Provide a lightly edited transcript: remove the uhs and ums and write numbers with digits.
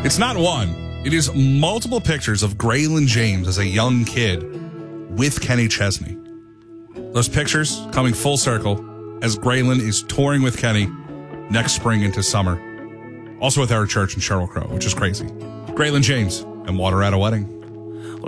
It's not one. It is multiple pictures of Graylin James as a young kid with Kenny Chesney. Those pictures coming full circle as Graylin is touring with Kenny next spring into summer. Also with Eric Church and Sheryl Crow, which is crazy. Graylin James and Water at a Wedding.